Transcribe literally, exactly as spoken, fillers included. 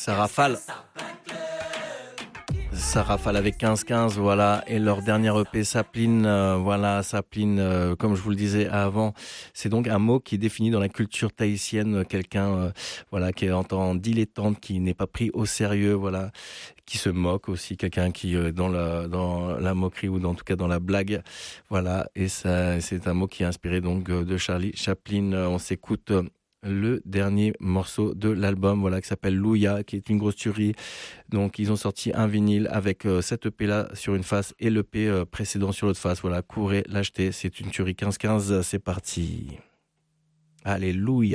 Ça rafale. Ça rafale avec quinze quinze, voilà, et leur dernier E P Sapline, euh, voilà, Sapline, euh, comme je vous le disais avant, c'est donc un mot qui est défini dans la culture tahitienne, quelqu'un, euh, voilà, qui est en temps dilettante, qui n'est pas pris au sérieux, voilà, qui se moque aussi, quelqu'un qui euh, dans la dans la moquerie ou dans, en tout cas dans la blague, voilà, et ça, c'est un mot qui est inspiré donc de Charlie Chaplin. On s'écoute le dernier morceau de l'album, voilà, qui s'appelle Louia, qui est une grosse tuerie. Donc ils ont sorti un vinyle avec euh, cette E P là sur une face et l'E P euh, précédent sur l'autre face. Voilà, courez l'acheter, c'est une tuerie. Quinze quinze, c'est parti. Alléluia.